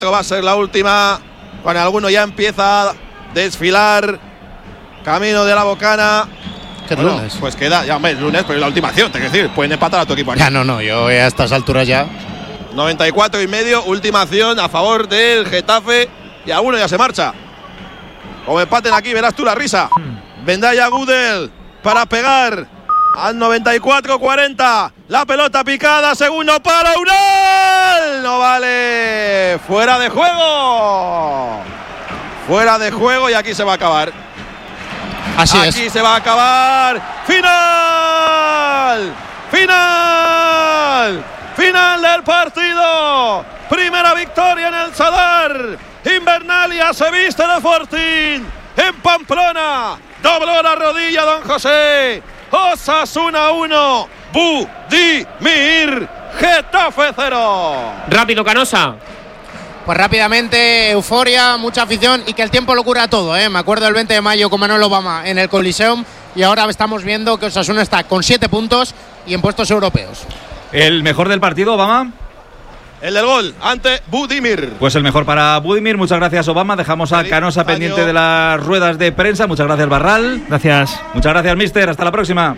Va a ser la última. Con alguno ya empieza a desfilar camino de la Bocana. ¿Qué lunes? Pues queda, ya hombre, lunes, pero es la última acción, te quiero decir, pueden empatar a tu equipo aquí. Ya no, yo a estas alturas ya. 94,5, última acción a favor del Getafe y a uno ya se marcha. Como empaten aquí, verás tú la risa. Vendrá ya Gudel para pegar al 94-40. La pelota picada, segundo para Ural. No vale. Fuera de juego. Fuera de juego y aquí se va a acabar. Así es. Aquí se va a acabar. ¡Final! ¡Final! ¡Final del partido! Primera victoria en el Sadar. Invernalia se viste de Fortín. En Pamplona. Dobló la rodilla don José. Osasuna 1. Budimir. Getafe 0. Rápido, Canosa. Pues rápidamente, euforia, mucha afición y que el tiempo lo cura todo, ¿eh? Me acuerdo el 20 de mayo con Manuel Obama en el Coliseum y ahora estamos viendo que Osasuna está con 7 puntos y en puestos europeos. ¿El mejor del partido, Obama? El del gol ante Budimir. Pues el mejor para Budimir. Muchas gracias, Obama. Dejamos a Canosa pendiente de las ruedas de prensa. Muchas gracias, Barral. Gracias. Muchas gracias, mister. Hasta la próxima.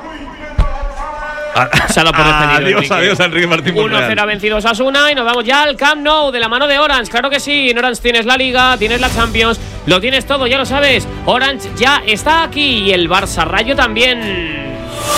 Adiós, Enrique Martín. 1-0 ha vencido Osasuna y nos vamos ya al Camp Nou de la mano de Orange. Claro que sí, en Orange tienes la Liga, tienes la Champions, lo tienes todo, ya lo sabes. Orange ya está aquí y el Barça Rayo también.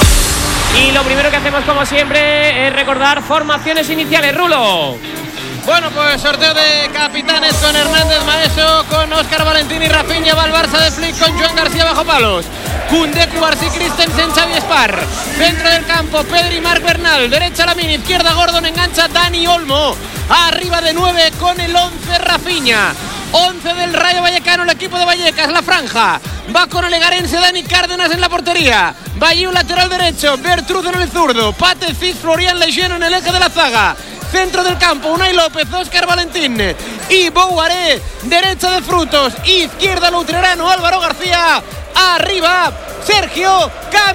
Y lo primero que hacemos, como siempre, es recordar formaciones iniciales. Rulo. Bueno, pues sorteo de capitanes con Hernández Maeso, con Óscar Valentín y Rafinha. Va el Barça de Flick con Joan García bajo palos. Koundé, Cubarsí, Christensen, Xavi Espar. Centro del campo, Pedri, Marc Bernal. Derecha Lamine, izquierda Gordon, engancha Dani Olmo. Arriba de 9 con el 11 Rafinha. 11 del Rayo Vallecano, el equipo de Vallecas, la franja. Va con el egarense Dani Cárdenas en la portería. Bayiu lateral derecho, Bertruz en el zurdo. Pate, Cis, Florian Lejeune en el eje de la zaga. Centro del campo, Unai López, Óscar Valentín y Bouaré. Derecha de Frutos, izquierda Lutrerano, Álvaro García. Arriba, Sergio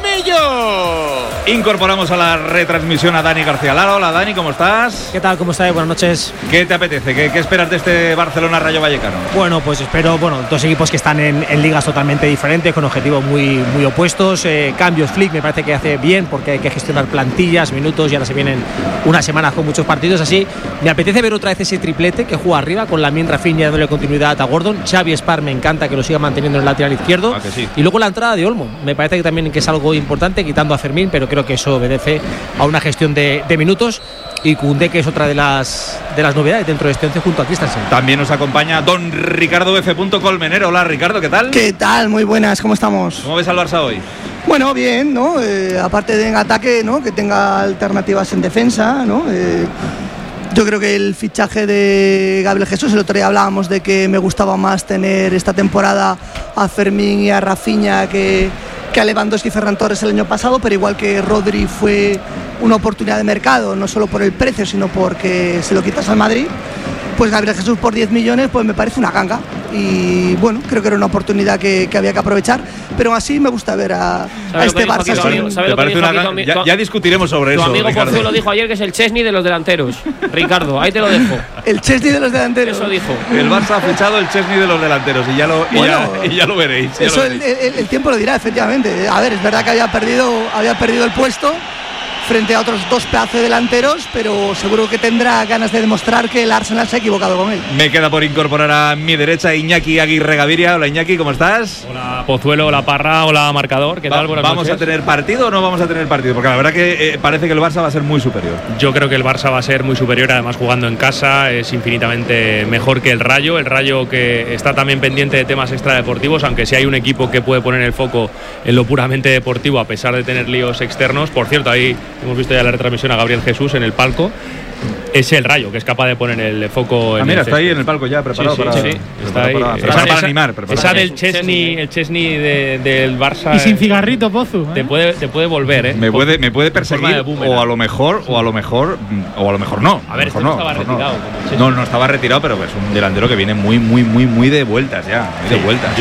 Camello. Incorporamos a la retransmisión a Dani García Lara. Hola, Dani, ¿cómo estás? ¿Qué tal? ¿Cómo estáis? Buenas noches. ¿Qué te apetece? ¿Qué esperas de este Barcelona-Rayo Vallecano? Bueno, pues espero, dos equipos que están en ligas totalmente diferentes, con objetivos muy opuestos. Cambios, Flick me parece que hace bien, porque hay que gestionar plantillas, minutos, y ahora se vienen unas semanas con muchos partidos así. Me apetece ver otra vez ese triplete que juega arriba, con Lamine, Rafinha, dándole continuidad a Gordon. Xavi Espar me encanta que lo siga manteniendo en el lateral izquierdo. Que sí. Y luego la entrada de Olmo, me parece que también que es algo importante, quitando a Fermín, pero creo que eso obedece a una gestión de minutos. Y Koundé, que es otra de las novedades dentro de este 11 junto a Christensen. También nos acompaña don Ricardo F. Colmenero. Hola, Ricardo, ¿qué tal? ¿Qué tal? Muy buenas, ¿cómo estamos? ¿Cómo ves al Barça hoy? Bueno, bien, ¿no? Aparte de en ataque, ¿no? Que tenga alternativas en defensa, ¿no? Yo creo que el fichaje de Gabriel Jesús, el otro día hablábamos de que me gustaba más tener esta temporada a Fermín y a Rafinha que a Lewandowski y Ferran Torres el año pasado, pero igual que Rodri fue una oportunidad de mercado, no solo por el precio, sino porque se lo quitas al Madrid, pues Gabriel Jesús por 10 millones pues me parece una ganga. Y bueno, creo que era una oportunidad que había que aprovechar, pero así me gusta ver a este Barça. Ya discutiremos sobre eso. Tu amigo Pozuelo dijo ayer que es el Chesney de los delanteros. Ricardo, ahí te lo dejo. El Chesney de los delanteros. Eso dijo. El Barça ha fichado el Chesney de los delanteros y ya lo veréis. Eso el tiempo lo dirá, efectivamente. A ver, es verdad que había perdido el puesto frente a otros dos pedazos de delanteros, pero seguro que tendrá ganas de demostrar que el Arsenal se ha equivocado con él. Me queda por incorporar a mi derecha Iñaki Aguirre Gaviria. Hola, Iñaki, ¿cómo estás? Hola, Pozuelo, hola, Parra, hola, Marcador. ¿Qué tal? Buenas ¿Vamos noches. a tener partido o no vamos a tener partido? Porque la verdad que parece que el Barça va a ser muy superior. Yo creo que el Barça va a ser muy superior, además jugando en casa es infinitamente mejor que el Rayo que está también pendiente de temas extradeportivos, aunque sí hay un equipo que puede poner el foco en lo puramente deportivo a pesar de tener líos externos. Por cierto, ahí hemos visto ya la retransmisión a Gabriel Jesús en el palco. Es el Rayo que es capaz de poner el foco en mira, está ahí en el palco ya preparado para animar. Esa del Chesney, el Chesney del Barça. Y sin cigarrito, Pozu. Te puede volver, ¿eh? Me puede perseguir o a lo mejor no. A ver, este no estaba retirado. No estaba retirado, pero es un delantero que viene muy de vueltas ya. Muy de vueltas.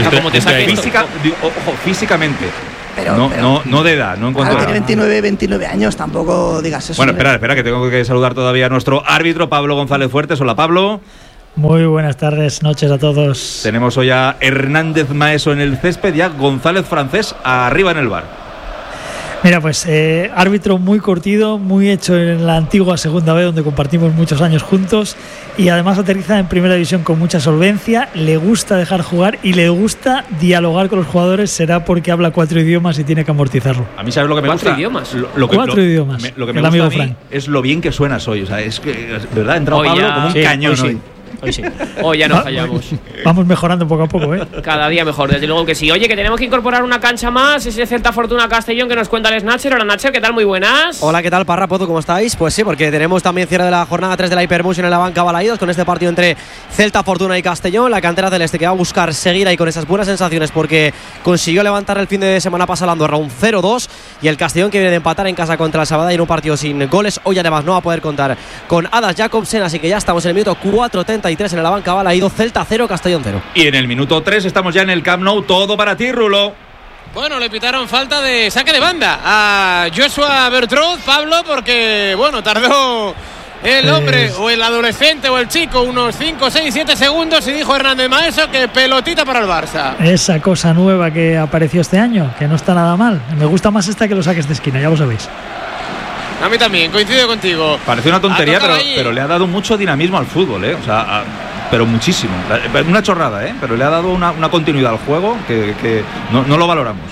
Físicamente. No de edad, no en cuanto a tiene 29 años, tampoco digas eso. Bueno, espera, que tengo que saludar todavía a nuestro árbitro, Pablo González Fuertes. Hola, Pablo. Muy buenas tardes, noches a todos. Tenemos hoy a Hernández Maeso en el césped y a González Francés arriba en el bar. Mira, pues árbitro muy curtido, muy hecho en la antigua Segunda B, donde compartimos muchos años juntos, y además aterriza en Primera División con mucha solvencia. Le gusta dejar jugar y le gusta dialogar con los jugadores. Será porque habla 4 idiomas y tiene que amortizarlo. A mí, ¿sabes lo que me gusta? 4 idiomas. 4 idiomas. Lo que me gusta a mí es lo bien que suenas hoy. O sea, es que, de verdad, ha entrado Pablo como un cañón hoy. Hoy sí. Hoy ya no fallamos. Vamos mejorando poco a poco, ¿eh? Cada día mejor, desde luego que sí. Oye, que tenemos que incorporar una cancha más. Ese Celta Fortuna Castellón que nos cuenta el Snatcher. Hola, Nacho, ¿qué tal? Muy buenas. Hola, ¿qué tal, Parra, Pozo? ¿Cómo estáis? Pues sí, porque tenemos también cierre de la jornada 3 de la Hypermotion en la banca Balaídos, con este partido entre Celta Fortuna y Castellón. La cantera celeste que va a buscar seguir ahí con esas buenas sensaciones, porque consiguió levantar el fin de semana pasado Andorra un 0-2, y el Castellón que viene de empatar en casa contra el Sabadell en un partido sin goles. Hoy además no va a poder contar con Adas Jacobsen, así que ya estamos en el minuto 4:33 en la banca Balaídos. Celta 0, Castellón 0. Y en el minuto 3 estamos ya en el Camp Nou. Todo para ti, Rulo. Bueno, le pitaron falta de saque de banda a Joshua Bertrand, Pablo, porque, bueno, tardó el hombre o el adolescente o el chico unos 5, 6, 7 segundos y dijo Hernández Maeso que pelotita para el Barça. Esa cosa nueva que apareció este año, que no está nada mal. Me gusta más esta que los saques de esquina, ya lo sabéis. A mí también, coincido contigo. Parece una tontería, pero le ha dado mucho dinamismo al fútbol, ¿eh? O sea, pero muchísimo. Una chorrada, ¿eh? Pero le ha dado una continuidad al juego que no lo valoramos.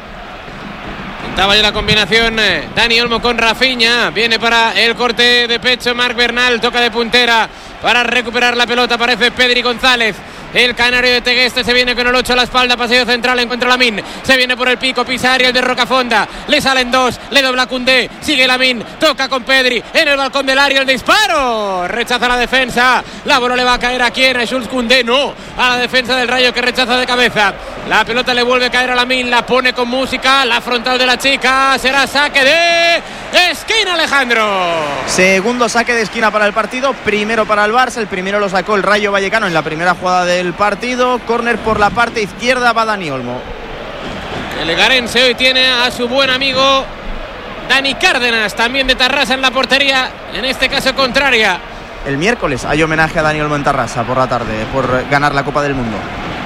Estaba ya la combinación Dani Olmo con Rafinha. Viene para el corte de pecho Marc Bernal. Toca de puntera para recuperar la pelota. Aparece Pedri González. El canario de Tegueste se viene con el 8 a la espalda. Paseo central, encuentra Lamine. Se viene por el pico, pisa área el de Rocafonda. Le salen 2, le dobla Koundé. Sigue Lamine, toca con Pedri. En el balcón del área el disparo. Rechaza la defensa. La bola le va a caer a quién, a Jules Koundé. No, a la defensa del Rayo que rechaza de cabeza. La pelota le vuelve a caer a Lamine. La pone con música. La frontal de la chica. Será saque de esquina, Alejandro. Segundo saque de esquina para el partido. Primero para el Barça. El primero lo sacó el Rayo Vallecano en la primera jugada del partido. Córner por la parte izquierda, va Dani Olmo. El Egarense hoy tiene a su buen amigo Dani Cárdenas, también de Tarrasa en la portería, en este caso contraria. El miércoles hay homenaje a Dani Olmo en Tarrasa por la tarde, por ganar la Copa del Mundo.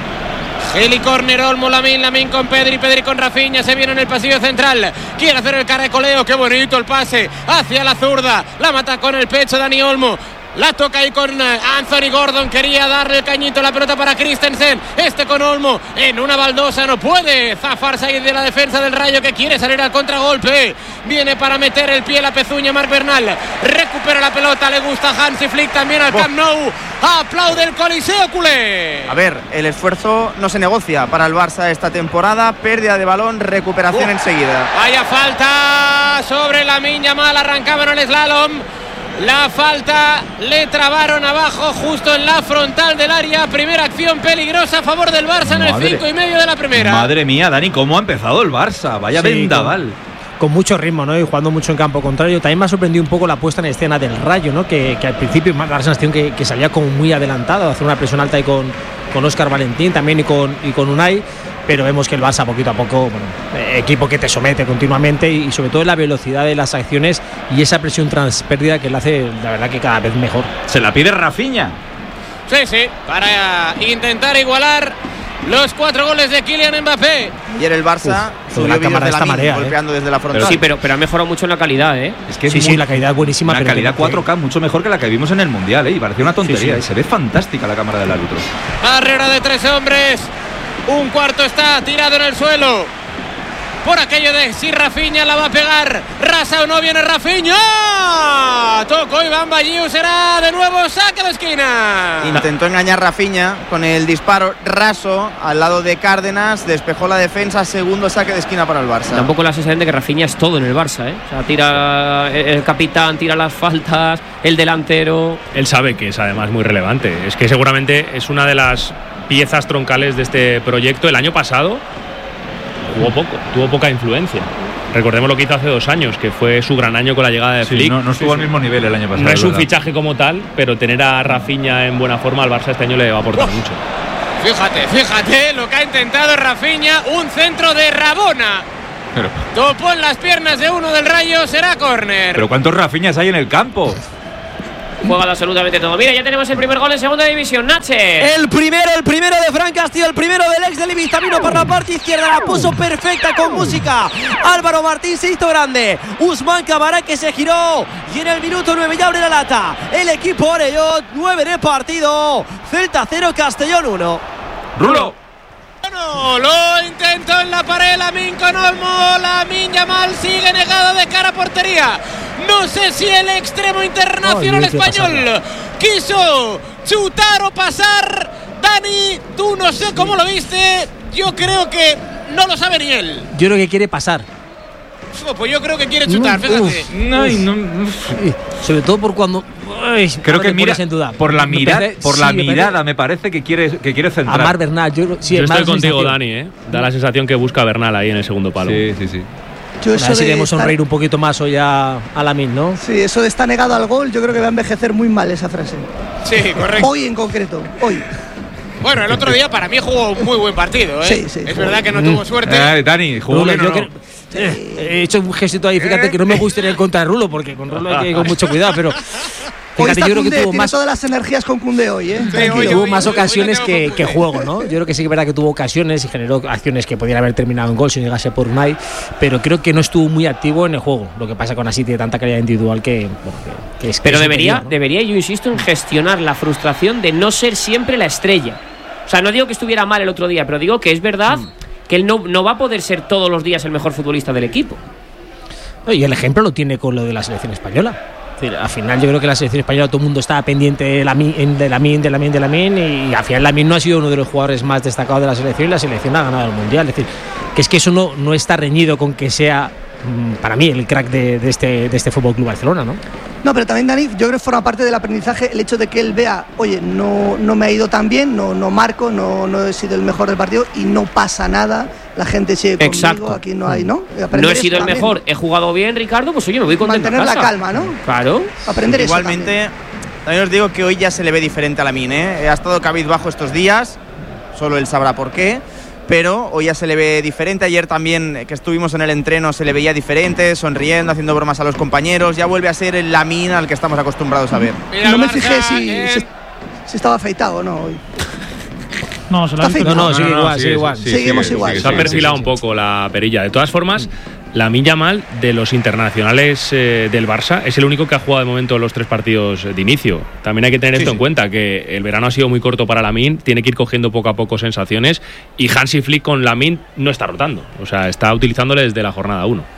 Geli, córner, Olmo, Lamine con Pedri con Rafinha, se viene en el pasillo central, quiere hacer el caracoleo, qué bonito el pase, hacia la zurda, la mata con el pecho Dani Olmo. La toca ahí con Anthony Gordon. Quería darle el cañito, la pelota para Christensen. Este con Olmo en una baldosa. No puede zafarse ahí de la defensa del Rayo, que quiere salir al contragolpe. Viene para meter el pie la pezuña Marc Bernal. Recupera la pelota. Le gusta Hansi Flick también al Camp Nou. Aplaude el Coliseo culé. A ver, el esfuerzo no se negocia para el Barça esta temporada. Pérdida de balón, recuperación enseguida. Vaya falta sobre Lamine Yamal. Arrancaba en el slalom. La falta le trabaron abajo justo en la frontal del área. Primera acción peligrosa a favor del Barça en el 5:30 de la primera. Madre mía, Dani, cómo ha empezado el Barça. Vaya vendaval. Con mucho ritmo, ¿no? Y jugando mucho en campo contrario. También me ha sorprendido un poco la puesta en escena del Rayo, ¿no? Que al principio me da la sensación que salía como muy adelantado, hacer una presión alta y con Óscar Valentín también y con Unai. Pero vemos que el Barça poquito a poco, equipo que te somete continuamente y sobre todo la velocidad de las acciones y esa presión tras pérdida que le hace, la verdad, que cada vez mejor. Se la pide Rafinha. Sí, para intentar igualar los 4 goles de Kylian Mbappé. Ayer el Barça subió la cámara de esta marea, golpeando desde la frontal. Pero ha mejorado mucho en la calidad, ¿eh? Es que sí, la calidad es buenísima. La calidad 4K mucho mejor que la que vimos en el Mundial, ¿eh? Y parecía una tontería. Sí. Se ve fantástica la cámara del árbitro. Barrera de 3 hombres. Un cuarto está tirado en el suelo. Por aquello de si Rafinha la va a pegar. Rasa o no, viene Rafinha. Tocó Iván Balliu, será de nuevo saque de esquina. Intentó engañar Rafinha con el disparo raso al lado de Cárdenas. Despejó la defensa, segundo saque de esquina para el Barça. Tampoco la sensación de que Rafinha es todo en el Barça, ¿eh? O sea, tira el capitán, tira las faltas, el delantero. Él sabe que es además muy relevante. Es que seguramente es una de las piezas troncales de este proyecto. El año pasado jugó poco, tuvo poca influencia. Recordemos lo que hizo hace 2 años, que fue su gran año con la llegada de Flick. No estuvo al mismo nivel el año pasado. No es un fichaje como tal, pero tener a Rafinha en buena forma al Barça este año le va a aportar mucho. Fíjate lo que ha intentado Rafinha, un centro de Rabona. Topó en las piernas de uno del Rayo, será córner. Pero ¿cuántos Rafinhas hay en el campo? juega absolutamente todo. Mira, ya tenemos el primer gol en segunda división. Nache. El primero de Fran Castillo, el primero del ex del Ibiza, vino por la parte izquierda, la puso perfecta con música. Álvaro Martín se hizo grande. Usman Camará que se giró y en el minuto 9 ya abre la lata. El equipo Orellón, 9 en el partido. Celta 0, Castellón 1. Rulo. Bueno, lo intentó en la pared Lamine con Olmo. Lamine Yamal sigue negado de cara a portería. No sé si el extremo internacional español quiso chutar o pasar. Dani, tú no sé cómo lo viste. Yo creo que no lo sabe ni él. Yo creo que quiere pasar. Pues yo creo que quiere chutar, fíjate. Sobre todo por cuando. Creo que mira en duda. por la mirada me parece que quiere centrar. A Marc Bernal. Yo estoy contigo, Dani. Da la sensación que busca a Bernal ahí en el segundo palo. Sí. Yo eso a ver si de debemos estar- sonreír un poquito más hoy a Lamine, ¿no? Sí, eso de estar negado al gol, yo creo que va a envejecer muy mal esa frase. Sí, correcto. Hoy en concreto, hoy. Bueno, el otro día para mí jugó un muy buen partido, ¿eh? Sí, es verdad que no tuvo suerte. Dani, jugó Rulo, bien, yo ¿o no? he hecho un gestito ahí, fíjate que no me gusta ir en contra de Rulo, porque con Rulo hay que ir con mucho cuidado, pero Hoy fíjate, está yo creo que Koundé, tuvo tiene más. todas las energías con Koundé hoy, ¿eh? Sí, Tranquilo. Tuvo más hoy ocasiones la tengo con que Koundé. juego, ¿no? Yo creo que sí que es verdad que tuvo ocasiones y generó acciones que podrían haber terminado en gol si no llegase por Unai, pero creo que no estuvo muy activo en el juego. Lo que pasa con así tiene tanta calidad individual que es. Pero es debería, superior, ¿no? debería, yo insisto, en gestionar la frustración de no ser siempre la estrella. O sea, no digo que estuviera mal el otro día, pero digo que es verdad que él no va a poder ser todos los días el mejor futbolista del equipo. Y el ejemplo lo tiene con lo de la selección española. Es decir, al final yo creo que la selección española todo el mundo está pendiente de Lamine y al final Lamine no ha sido uno de los jugadores más destacados de la selección y la selección ha ganado el Mundial. Es decir, que eso no está reñido con que sea para mí el crack de este Fútbol Club Barcelona, ¿no? No, pero también, Dani, yo creo que forma parte del aprendizaje el hecho de que él vea, oye, no me ha ido tan bien, no marco, no he sido el mejor del partido y no pasa nada, la gente sigue conmigo, Exacto. aquí no hay, ¿no? No he sido el mejor, he jugado bien, Ricardo, pues oye, me voy contento a Mantener la casa. calma, ¿no? Claro. Aprender eso Igualmente, también os digo que hoy ya se le ve diferente a Lamine, ¿eh? Ha estado cabizbajo estos días, solo él sabrá por qué, pero hoy ya se le ve diferente. Ayer también, que estuvimos en el entreno, se le veía diferente, sonriendo, haciendo bromas a los compañeros. Ya vuelve a ser el Lamine al que estamos acostumbrados a ver. Mira No el me Barça, fijé si estaba afeitado o no hoy. No, se lo Está ha visto. No, sigue igual, sigue igual. Seguimos igual. Se ha perfilado un poco la perilla. De todas formas, Lamine Yamal, de los internacionales del Barça, es el único que ha jugado de momento los 3 partidos de inicio. También hay que tener esto en cuenta, que el verano ha sido muy corto para Lamine, tiene que ir cogiendo poco a poco sensaciones y Hansi Flick con Lamine no está rotando. O sea, está utilizándole desde la jornada 1.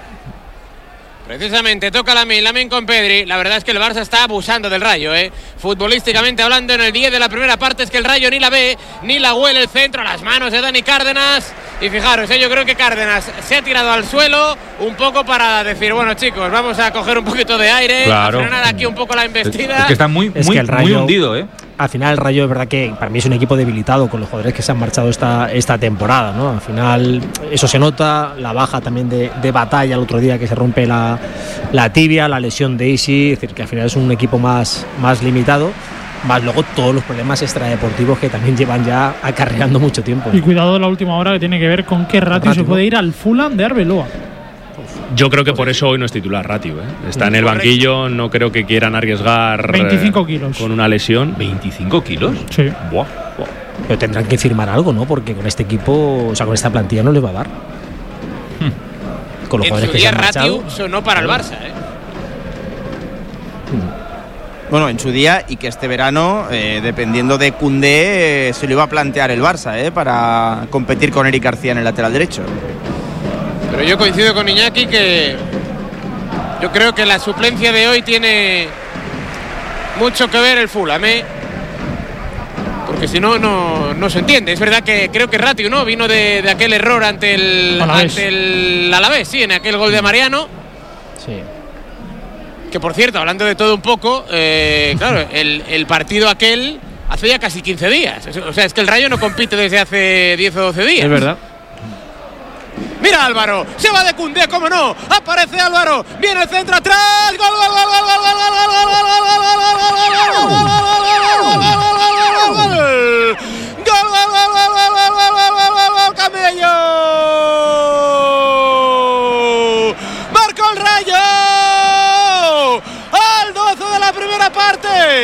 Precisamente toca Lamine con Pedri. La verdad es que el Barça está abusando del Rayo, futbolísticamente hablando. En el 10 de la primera parte es que el Rayo ni la ve ni la huele. El centro a las manos de Dani Cárdenas. Y fijaros, yo creo que Cárdenas se ha tirado al suelo un poco para decir, bueno chicos, vamos a coger un poquito de aire, Claro. a frenar aquí un poco la embestida. Es que está muy Es que el Rayo- muy hundido, ¿eh? Al final el Rayo es verdad que para mí es un equipo debilitado con los jugadores que se han marchado esta temporada, ¿no? Al final eso se nota, la baja también de Batalla el otro día que se rompe la tibia, la lesión de Isi, es decir, que al final es un equipo más limitado, más luego todos los problemas extradeportivos que también llevan ya acarreando mucho tiempo. Y cuidado la última hora que tiene que ver con qué ratio se puede ir al Fulham de Arbeloa. Yo creo que por eso hoy no es titular Ratio, Está en el banquillo, no creo que quieran arriesgar 25 kilos. con una lesión. ¿25 kilos? Sí. Buah. Pero tendrán que firmar algo, ¿no? Porque con este equipo, o sea, con esta plantilla no les va a dar. Con los En jugadores su que se día han marchado. Ratiu sonó para el Barça, Bueno, en su día, y que este verano, dependiendo de Koundé, se lo iba a plantear el Barça, para competir con Eric García en el lateral derecho. Pero yo coincido con Iñaki que yo creo que la suplencia de hoy tiene mucho que ver el Fulham, porque si no se entiende. Es verdad que creo que Ratiu no vino de aquel error ante el Alavés, sí, en aquel gol de Mariano. Sí. Que por cierto, hablando de todo un poco, claro, el partido aquel hace ya casi 15 días. O sea, es que el Rayo no compite desde hace 10 o 12 días. Es verdad. Mira Álvaro, se va de Koundé, cómo no, aparece Álvaro, viene el centro atrás, gol, gol, gol, gol, gol, gol, gol, gol, gol, gol, gol, Camello, marcó el Rayo al 12 de la primera parte.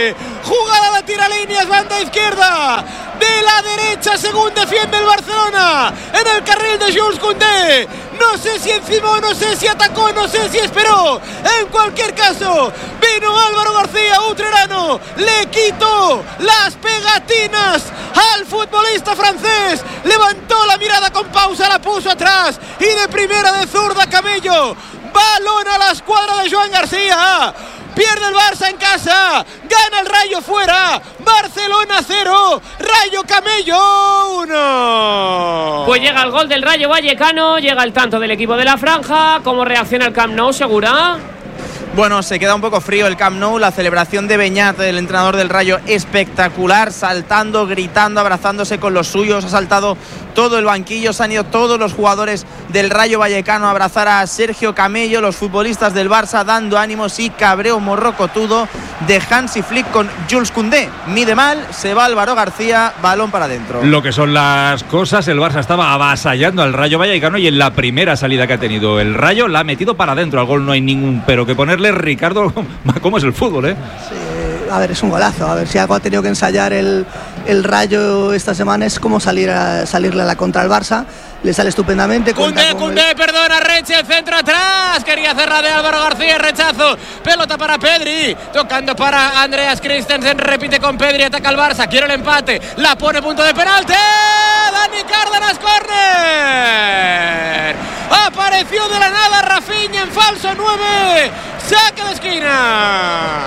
banda izquierda, de la derecha según defiende el Barcelona, en el carril de Jules Koundé. No sé si encimó, no sé si atacó, no sé si esperó. En cualquier caso, vino Álvaro García, utrerano, le quitó las pegatinas al futbolista francés, levantó la mirada con pausa, la puso atrás y de primera de zurda Camello. Balón a la escuadra de Joan García. Pierde el Barça en casa, gana el Rayo fuera, Barcelona 0, Rayo Camello 1. Pues llega el gol del Rayo Vallecano, llega el tanto del equipo de la franja. ¿Cómo reacciona el Camp Nou, Segura? Bueno, se queda un poco frío el Camp Nou. La celebración de Beñat, el entrenador del Rayo, espectacular, saltando, gritando, abrazándose con los suyos. Ha saltado todo el banquillo, se han ido todos los jugadores del Rayo Vallecano a abrazar a Sergio Camello, los futbolistas del Barça dando ánimos y cabreo morrocotudo de Hansi Flick con Jules Koundé. Mide mal, se va Álvaro García, balón para adentro. Lo que son las cosas, el Barça estaba avasallando al Rayo Vallecano y en la primera salida que ha tenido el Rayo la ha metido para adentro. Al gol no hay ningún pero que ponerle. Ricardo, ¿cómo es el fútbol, Sí, a ver, es un golazo. A ver, si algo ha tenido que ensayar el Rayo esta semana es cómo salirle a la contra al Barça. Le sale estupendamente. Koundé, perdona, Reche, el centro atrás. Quería cerrar de Álvaro García, rechazo. Pelota para Pedri, tocando para Andreas Christensen, repite con Pedri, ataca al Barça, quiere el empate, la pone punto de penalti. Dani Cárdenas, córner. Apareció de la nada Rafinha en falso 9. Saque de esquina.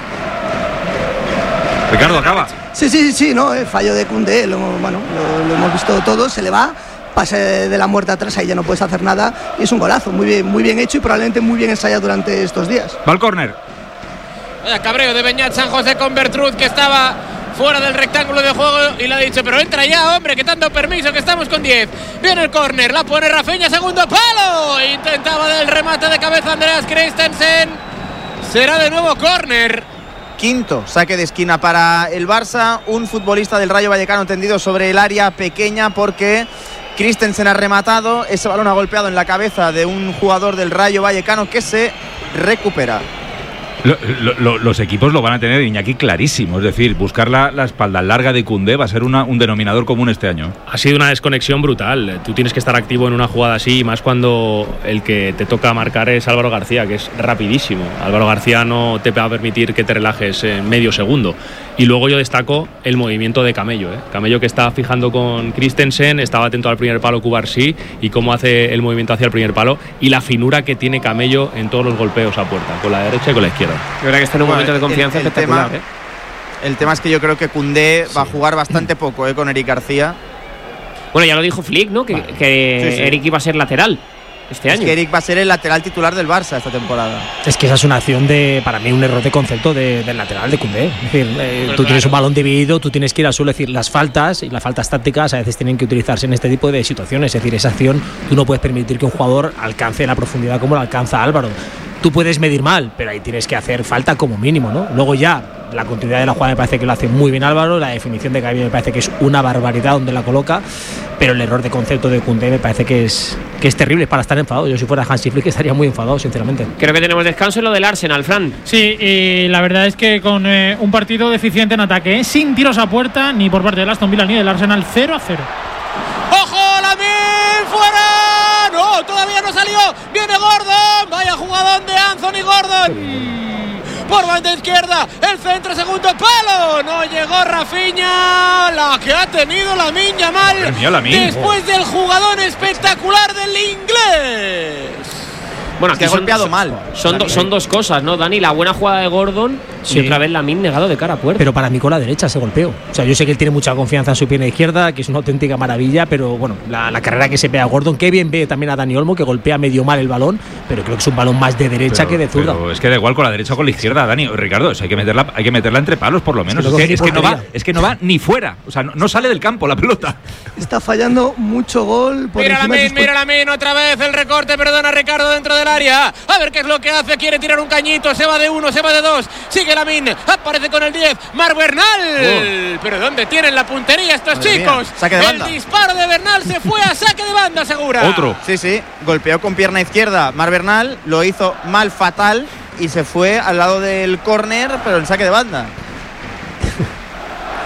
Ricardo, acaba. Sí, no, fallo de Koundé, lo hemos visto todos, se le va, pase de la muerte atrás, ahí ya no puedes hacer nada y es un golazo, muy bien hecho y probablemente muy bien ensayado durante estos días. Va al córner. Vaya cabreo de Beñat San José con Bertrud, que estaba fuera del rectángulo de juego y le ha dicho, pero entra ya, hombre, que te han dado permiso, que estamos con 10. Viene el córner, la pone Rafinha, segundo palo, intentaba del remate de cabeza Andreas Christensen, será de nuevo córner. Quinto saque de esquina para el Barça, un futbolista del Rayo Vallecano tendido sobre el área pequeña porque Christensen ha rematado, ese balón ha golpeado en la cabeza de un jugador del Rayo Vallecano que se recupera. Los equipos lo van a tener, Iñaki, clarísimo. Es decir, buscar la espalda larga de Koundé va a ser un denominador común este año. Ha sido una desconexión brutal. Tú tienes que estar activo en una jugada así, más cuando el que te toca marcar es Álvaro García, que es rapidísimo. Álvaro García no te va a permitir que te relajes en medio segundo. Y luego yo destaco el movimiento de Camello. Camello, que está fijando con Christensen, estaba atento al primer palo Cubarsí y cómo hace el movimiento hacia el primer palo y la finura que tiene Camello en todos los golpeos a puerta, con la derecha y con la izquierda. De verdad que está en un momento de confianza espectacular. El tema es que yo creo que Koundé va a jugar bastante poco con Eric García. Bueno, ya lo dijo Flick, ¿no? Que Sí. Eric iba a ser lateral este año. Es que Eric va a ser el lateral titular del Barça esta temporada. Es que esa es una acción para mí, un error de concepto del lateral de Koundé. Es decir, tú tienes un balón dividido, tú tienes que ir a suelo. Es decir, las faltas y las faltas tácticas a veces tienen que utilizarse en este tipo de situaciones. Es decir, esa acción tú no puedes permitir que un jugador alcance la profundidad como la alcanza Álvaro. Tú puedes medir mal, pero ahí tienes que hacer falta como mínimo, ¿no? Luego ya, la continuidad de la jugada me parece que lo hace muy bien Álvaro, la definición de Gaby me parece que es una barbaridad donde la coloca, pero el error de concepto de Koundé me parece que es terrible para estar enfadado. Yo si fuera Hansi Flick estaría muy enfadado, sinceramente. Creo que tenemos descanso en lo del Arsenal, Fran. Sí, y la verdad es que con un partido deficiente en ataque, sin tiros a puerta, ni por parte del Aston Villa ni del Arsenal, 0-0. ¡Ojo, Lamine! ¡Fuera! ¡No! Todavía no salió. Viene Gordon. Vaya jugadón de Anthony Gordon. Por banda izquierda. El centro, segundo palo. No llegó Rafinha. La que ha tenido Lamine Yamal. Después del jugadón espectacular del inglés. Bueno, que ha golpeado mal. Son dos cosas, ¿no, Dani? La buena jugada de Gordon y otra vez Lamine negado de cara a puerta. Pero para mí con la derecha ese golpeo. O sea, yo sé que él tiene mucha confianza en su pierna izquierda, que es una auténtica maravilla, pero bueno, la carrera que se pega a Gordon, que bien ve también a Dani Olmo, que golpea medio mal el balón, pero creo que es un balón más de derecha que de zurda. Pero es que da igual con la derecha o con la izquierda, Dani. Ricardo, hay que meterla entre palos por lo menos. Es que no va ni fuera. O sea, no sale del campo la pelota. Está fallando mucho gol. Mira Lamine otra vez el recorte, perdona Ricardo, dentro del área. A ver qué es lo que hace, quiere tirar un cañito, se va de uno, se va de dos, sigue Lamine, aparece con el 10, Marc Bernal. Pero ¿dónde tienen la puntería estos chicos? Saque de banda. El disparo de Bernal se fue a saque de banda, segura. Otro. Sí, golpeó con pierna izquierda Marc Bernal, lo hizo mal, fatal, y se fue al lado del córner, pero en saque de banda.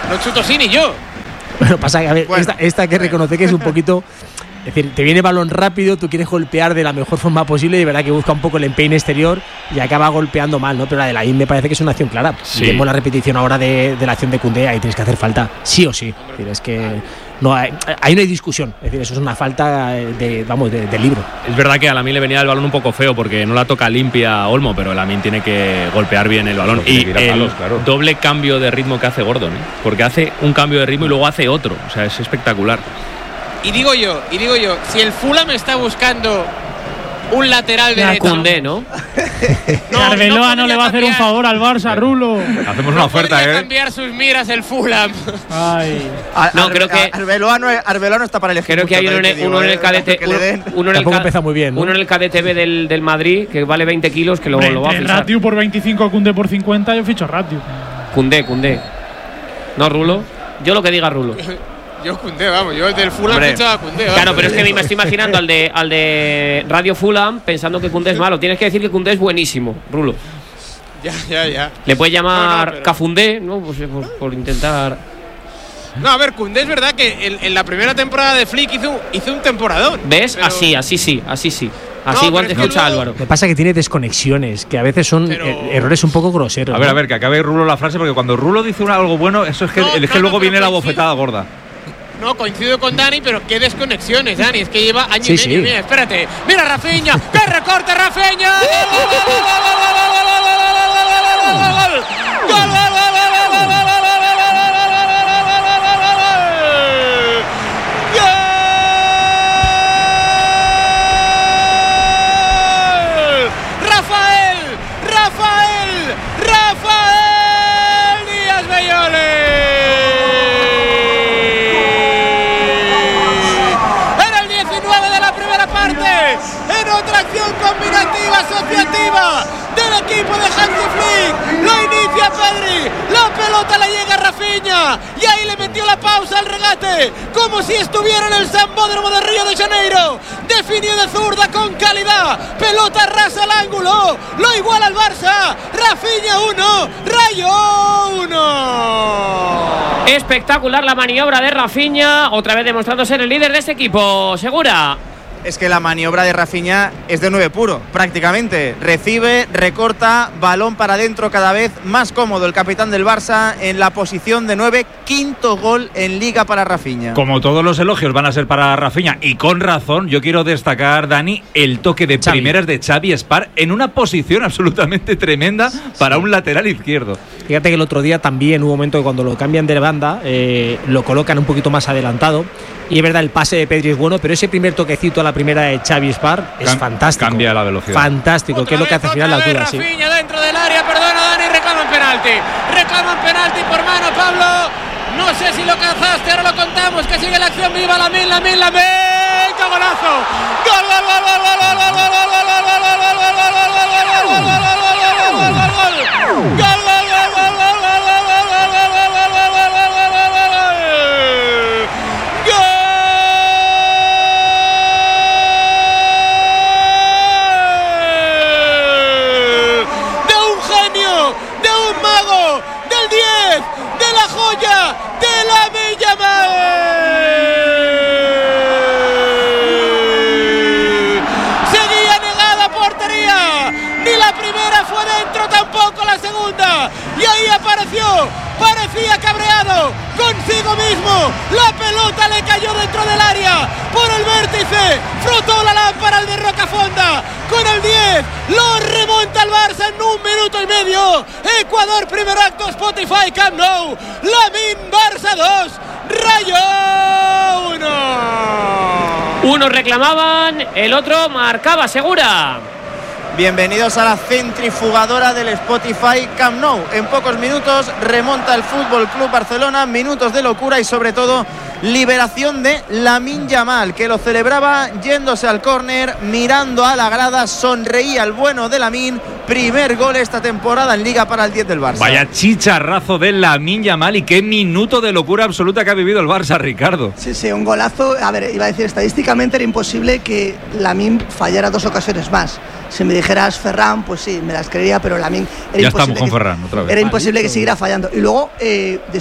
No chuto sí ni yo. Bueno, pasa que, a ver, esta hay que reconocer que es un poquito. Es decir, te viene balón rápido, tú quieres golpear de la mejor forma posible y de verdad que busca un poco el empeine exterior y acaba golpeando mal, ¿no? Pero la de Lamine me parece que es una acción clara. Sí. Vemos la repetición ahora de la acción de Koundé, ahí tienes que hacer falta, sí o sí. Es decir, es que no hay, ahí no hay discusión. Es decir, eso es una falta de libro. Es verdad que a Lamine le venía el balón un poco feo porque no la toca limpia Olmo, pero Lamine tiene que golpear bien el balón. Y el doble cambio de ritmo que hace Gordon, ¿eh? Porque hace un cambio de ritmo y luego hace otro. O sea, es espectacular. Y digo yo, si el Fulham está buscando un lateral derecho. Koundé, ¿no? Arbeloa no le va a hacer un favor al Barça, Rulo. Hacemos una oferta, cambiar sus miras el Fulham. Ay. No, creo que Arbeloa no está para elegir. Creo que hay uno en el cadete. Tampoco empieza muy bien, ¿no? Uno en el cadete B del Madrid que vale 20 kilos que lo va a fichar. Ratiu por 25, Koundé por 50, yo ficho Ratiu. Koundé. No, Rulo. Yo lo que diga Rulo. Yo Koundé, vamos, yo del Fulham ficho a Koundé. Claro, pero es que me estoy imaginando al de Radio Fulham pensando que Koundé es malo. Tienes que decir que Koundé es buenísimo, Rulo. Ya. Le puedes llamar Cafundé, ¿no? Pues por intentar. No, a ver, Koundé es verdad que en la primera temporada de Flick hizo un temporadón. ¿Ves? Pero... Así sí. Así No, igual te escucha Álvaro. Lo que pasa es que tiene desconexiones, que a veces son errores un poco groseros. A ver, que acabe Rulo la frase, porque cuando Rulo dice algo bueno, eso es que luego viene la bofetada gorda. No, coincido con Dani, pero qué desconexiones, Dani. Es que lleva año y medio. Sí. Mira, espérate. Mira Rafinha. ¡Qué recorte, Rafinha! ¡Gol! Rafael Díaz Bellone. En otra acción combinativa, asociativa del equipo de Hansi Flick, lo inicia Pedri, la pelota le llega a Rafinha y ahí le metió la pausa al regate, como si estuviera en el Sambódromo de Río de Janeiro, definió de zurda con calidad, pelota rasa al ángulo, lo iguala al Barça, Rafinha 1, Rayo 1. Espectacular la maniobra de Rafinha, otra vez demostrando ser el líder de este equipo, Segura. Es que la maniobra de Rafinha es de 9 puro, prácticamente. Recibe, recorta, balón para adentro, cada vez más cómodo el capitán del Barça en la posición de 9, quinto gol en Liga para Rafinha. Como todos los elogios van a ser para Rafinha, y con razón, yo quiero destacar, Dani, el toque de primeras de Xavi Espar en una posición absolutamente tremenda para un lateral izquierdo. Fíjate que el otro día también hubo un momento que cuando lo cambian de banda, lo colocan un poquito más adelantado. Y es verdad, el pase de Pedri es bueno, pero ese primer toquecito a la primera de Xavi Espar es fantástico. Cambia la velocidad. Fantástico, que es lo que hace al final la altura. Rafinha dentro del área, perdona Dani, reclaman penalti por mano, Pablo. No sé si lo cazaste, ahora lo contamos, que sigue la acción viva, Lamine, ¡qué golazo! ¡Gol! Y ahí parecía cabreado consigo mismo, la pelota le cayó dentro del área, por el vértice, frotó la lámpara al de Rocafonda, con el 10, lo remonta el Barça en 1 minuto y medio, Ecuador primer acto, Spotify, Camp Nou, Lamine, Barça 2, Rayo 1. Unos reclamaban, el otro marcaba, Segura. Bienvenidos a la centrifugadora del Spotify Camp Nou. En pocos minutos remonta el Fútbol Club Barcelona, minutos de locura y sobre todo liberación de Lamine Yamal, que lo celebraba yéndose al córner, mirando a la grada, sonreía el bueno de Lamine. Primer gol esta temporada en Liga para el 10 del Barça. Vaya chicharrazo de Lamine Yamal y qué minuto de locura absoluta que ha vivido el Barça, Ricardo. Sí, un golazo. A ver, iba a decir, estadísticamente era imposible que Lamine fallara 2 ocasiones más. Si me dijeras Ferran, pues sí, me las creería, pero Lamine era ya imposible. Estamos con Ferran otra vez. Era imposible que siguiera fallando. Y luego,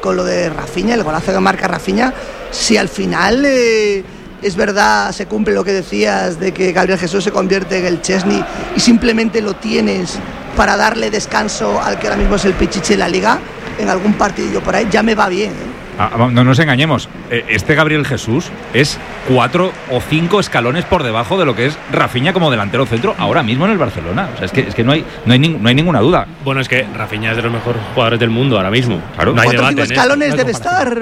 con lo de Rafinha, el golazo que marca Rafinha, si al final es verdad, se cumple lo que decías de que Gabriel Jesús se convierte en el Chesney y simplemente lo tienes para darle descanso al que ahora mismo es el Pichichi de la Liga, en algún partidillo por ahí, ya me va bien, No nos engañemos, este Gabriel Jesús es 4 o 5 escalones por debajo de lo que es Rafinha como delantero centro ahora mismo en el Barcelona. O sea, es que no hay ninguna duda. Bueno, es que Rafinha es de los mejores jugadores del mundo ahora mismo. Claro. No hay 4 o 5 debate. escalones debe estar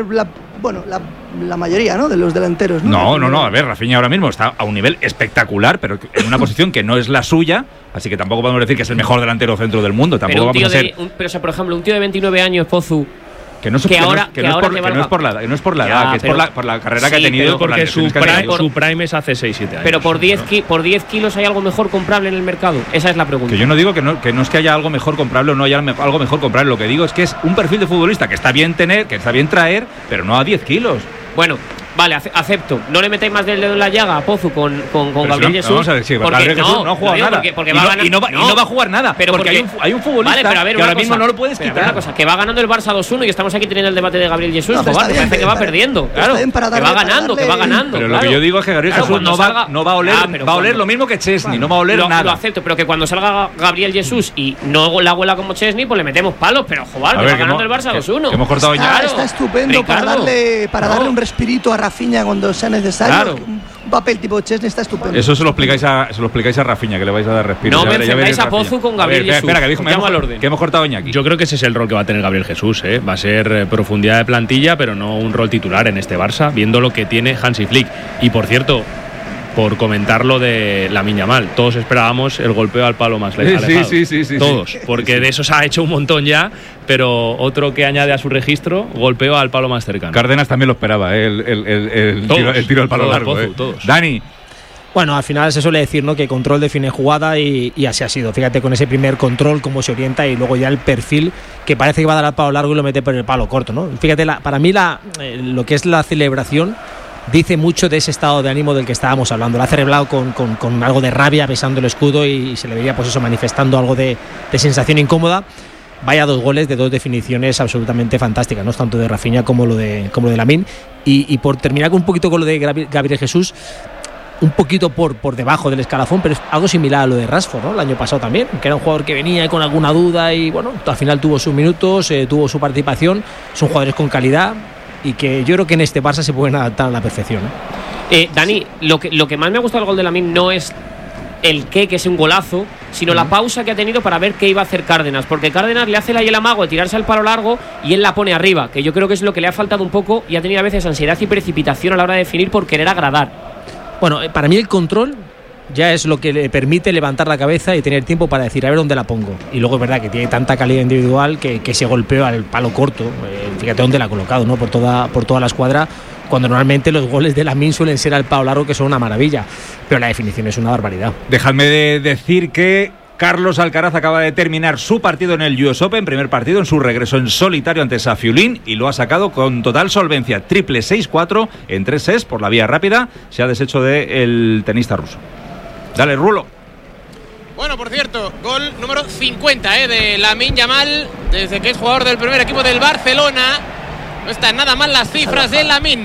la mayoría, ¿no?, de los delanteros, ¿no? No, a ver, Rafinha ahora mismo está a un nivel espectacular, pero en una posición que no es la suya, así que tampoco podemos decir que es el mejor delantero centro del mundo. Tampoco vamos a ser. Pero, o sea, por ejemplo, un tío de 29 años, Pozu, que no es por la edad, que es por la carrera que ha tenido. Porque su prime es hace 6-7 años. Pero por 10 kilos hay algo mejor comprable en el mercado. Esa es la pregunta. Que yo no digo que no es que haya algo mejor comprable o no haya algo mejor comprable. Lo que digo es que es un perfil de futbolista que está bien tener, que está bien traer, pero no a 10 kilos. Bueno, vale, acepto. No le metáis más del dedo en la llaga a Pozu con Gabriel Jesús. Vamos a ver, Gabriel Jesús no ha jugado nada. Porque va ganando, y no va a jugar nada. Pero porque hay un futbolista que ahora mismo no lo puedes quitar. Una cosa, que va ganando el Barça 2-1 y estamos aquí teniendo el debate de Gabriel Jesús. Parece que va perdiendo. Claro, que va ganando. Pero lo que yo digo es que Gabriel Jesús no va a oler lo mismo que Chesney. No va a oler nada. Lo acepto, pero que cuando salga Gabriel Jesús y no la huela como Chesney, pues le metemos palos. Pero joder, que va ganando el Barça 2-1. Hemos cortado ya. Está estupendo para darle un respirito a Rafinha cuando sea necesario. Un papel tipo Chesney está estupendo. Eso se lo explicáis a Rafinha, que le vais a dar respiro. No me enfrentáis a Pozu con Gabriel Jesús. Espera, que hemos cortado Iñaki. Yo creo que ese es el rol que va a tener Gabriel Jesús, ¿eh? Va a ser profundidad de plantilla, pero no un rol titular en este Barça, viendo lo que tiene Hansi Flick. Y por cierto, por comentar lo de Lamine Yamal, todos esperábamos el golpeo al palo más alejado. Sí. Todos, porque de eso se ha hecho un montón ya, pero otro que añade a su registro, golpeo al palo más cercano. Cárdenas también lo esperaba, el tiro al palo largo. Todos. Dani. Bueno, al final se suele decir, ¿no?, que control define jugada y así ha sido. Fíjate con ese primer control cómo se orienta y luego ya el perfil que parece que va a dar al palo largo y lo mete por el palo corto, ¿no? Fíjate, para mí lo que es la celebración dice mucho de ese estado de ánimo del que estábamos hablando. Lo ha celebrado con algo de rabia, besando el escudo y se le veía, pues eso, manifestando algo de sensación incómoda. Vaya 2 goles de 2 definiciones absolutamente fantásticas, ¿no?, tanto de Rafinha como lo de Lamine. Y por terminar con un poquito con lo de Gabriel Jesús, un poquito por debajo del escalafón, pero es algo similar a lo de Rashford, ¿no?, el año pasado también, que era un jugador que venía con alguna duda y bueno, al final tuvo sus minutos, tuvo su participación. Son jugadores con calidad y que yo creo que en este Barça se pueden adaptar a la perfección, ¿eh? Dani, lo que más me ha gustado del gol de Lamine no es el que es un golazo, sino la pausa que ha tenido para ver qué iba a hacer Cárdenas, porque Cárdenas le hace el amago de tirarse al palo largo y él la pone arriba, que yo creo que es lo que le ha faltado un poco y ha tenido a veces ansiedad y precipitación a la hora de definir por querer agradar. Bueno, para mí el control ya es lo que le permite levantar la cabeza y tener tiempo para decir a ver dónde la pongo. Y luego es verdad que tiene tanta calidad individual que ese golpeo al palo corto, fíjate dónde la ha colocado, ¿no?, por toda la escuadra, cuando normalmente los goles de Lamine suelen ser al palo largo, que son una maravilla, pero la definición es una barbaridad. Dejadme de decir que Carlos Alcaraz acaba de terminar su partido en el US Open, primer partido en su regreso en solitario ante Safiulin, y lo ha sacado con total solvencia, triple 6-4 en 3 sets por la vía rápida. Se ha deshecho del tenista ruso. Dale, Rulo. Bueno, por cierto, gol número 50 de Lamine Yamal, desde que es jugador del primer equipo del Barcelona. No están nada mal las cifras de Lamine.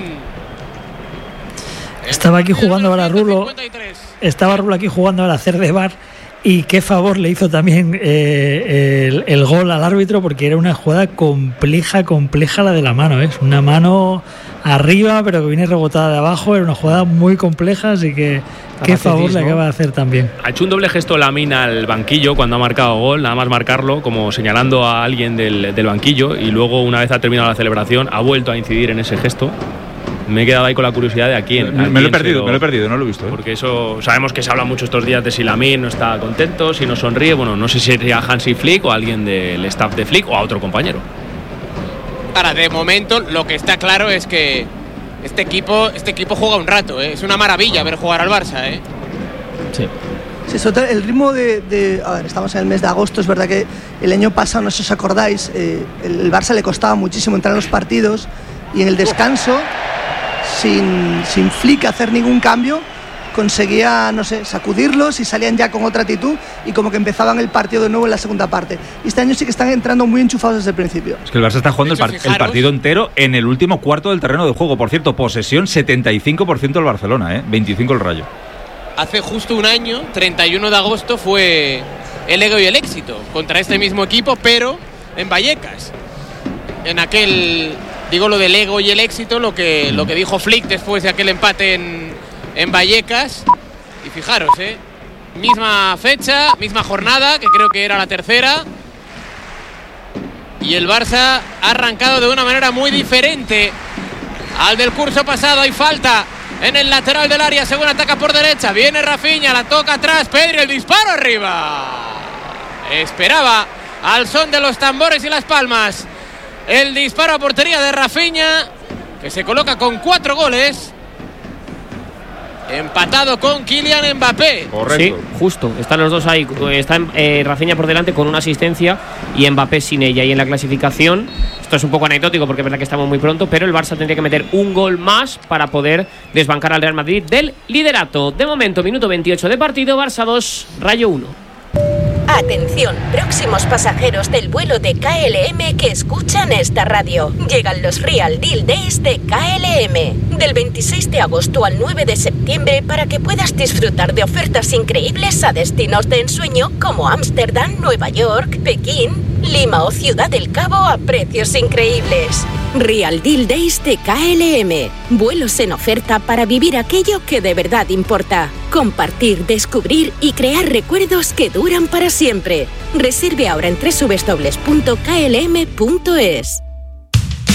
Estaba aquí jugando ahora Rulo. Estaba Rulo aquí jugando ahora a hacer de bar. Y qué favor le hizo también el gol al árbitro, porque era una jugada compleja la de la mano. Es una mano arriba, pero que viene rebotada de abajo. Era una jugada muy compleja, así que qué favor le acaba de hacer también. Ha hecho un doble gesto Lamine al banquillo cuando ha marcado gol, nada más marcarlo, como señalando a alguien del banquillo, y luego, una vez ha terminado la celebración, ha vuelto a incidir en ese gesto. Me he quedado ahí con la curiosidad de a quién. Me lo he perdido, no lo he visto. Porque eso, sabemos que se habla mucho estos días de si Lamine no está contento, si no sonríe. Bueno, no sé si sería Hansi Flick o alguien del staff de Flick o a otro compañero. Ahora, de momento, lo que está claro es que este equipo juega un rato, ¿eh? Es una maravilla ver jugar al Barça, ¿eh? Sí. Sí, el ritmo a ver, estamos en el mes de agosto. Es verdad que el año pasado, no sé si os acordáis, el Barça le costaba muchísimo entrar en los partidos y en el descanso, sin Flick hacer ningún cambio, conseguía, no sé, sacudirlos y salían ya con otra actitud y como que empezaban el partido de nuevo en la segunda parte. Y este año sí que están entrando muy enchufados desde el principio. Es que el Barça está jugando el partido entero en el último cuarto del terreno de juego. Por cierto, posesión 75% el Barcelona, 25% el Rayo. Hace justo un año, 31 de agosto, fue el ego y el éxito contra este mismo equipo, pero en Vallecas. En aquel, digo lo del ego y el éxito, lo que dijo Flick después de aquel empate en Vallecas. Y fijaros, misma fecha, misma jornada, que creo que era la tercera. Y el Barça ha arrancado de una manera muy diferente al del curso pasado. Hay falta en el lateral del área, según ataca por derecha. Viene Rafinha, la toca atrás. Pedri, el disparo arriba. Esperaba al son de los tambores y las palmas el disparo a portería de Rafinha, que se coloca con 4 goles. Empatado con Kylian Mbappé. Correcto. Sí, justo. Están los dos ahí. Está Rafinha por delante con una asistencia y Mbappé sin ella. Y en la clasificación, esto es un poco anecdótico porque es verdad que estamos muy pronto, pero el Barça tendría que meter un gol más para poder desbancar al Real Madrid del liderato. De momento, minuto 28 de partido, Barça 2, Rayo 1. Atención, próximos pasajeros del vuelo de KLM que escuchan esta radio. Llegan los Real Deal Days de KLM. Del 26 de agosto al 9 de septiembre para que puedas disfrutar de ofertas increíbles a destinos de ensueño como Ámsterdam, Nueva York, Pekín, Lima o Ciudad del Cabo a precios increíbles. Real Deal Days de KLM. Vuelos en oferta para vivir aquello que de verdad importa. Compartir, descubrir y crear recuerdos que duran para siempre. Reserve ahora en www.klm.es.